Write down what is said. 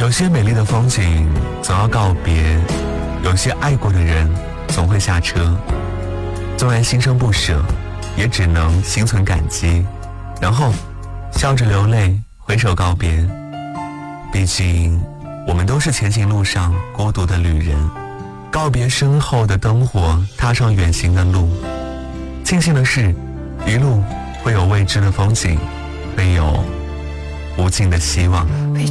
有些美丽的风景总要告别，有些爱过的人总会下车。纵然心生不舍，也只能心存感激，然后笑着流泪，挥手告别。毕竟我们都是前行路上孤独的旅人，告别身后的灯火，踏上远行的路。庆幸的是，一路会有未知的风景，会有无尽的希望。